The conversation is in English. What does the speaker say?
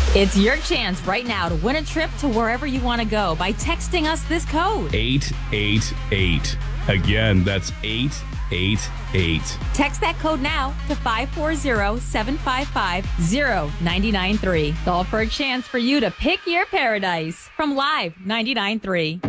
It's your chance right now to win a trip to wherever you want to go by texting us this code. 888. Again, that's 888. Text that code now to 540-755-0993. All for a chance for you to pick your paradise from Live 99.3.